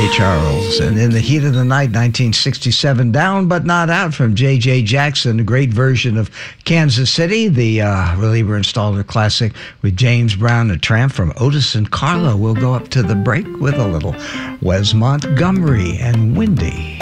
Ray Charles. And In the Heat of the Night, 1967, Down But Not Out from J.J. Jackson, a great version of Kansas City, the Reliever Installer classic with James Brown, A Tramp from Otis and Carlo. We'll go up to the break with a little Wes Montgomery and Windy.